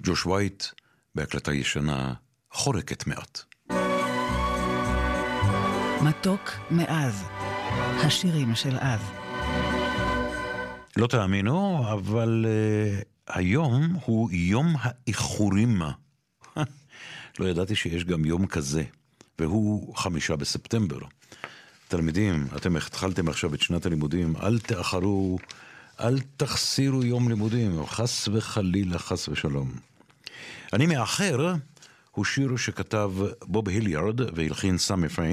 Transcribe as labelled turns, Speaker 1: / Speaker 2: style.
Speaker 1: ג'וש ווייט, בהקלטה ישנה, חורקת מעט.
Speaker 2: מתוק מאז, השירים של אז.
Speaker 1: לא תאמינו, אבל היום הוא יום האיחורים. לא ידעתי שיש גם יום כזה, והוא 5 בספטמבר. תלמידים, אתם התחלתם עכשיו את שנת הלימודים, אל תאחרו, אל תחסירו יום לימודים, חס וחלילה, חס ושלום. אני מאחר, הוא שיר שכתב בוב היליארד והלחין סמי פריין,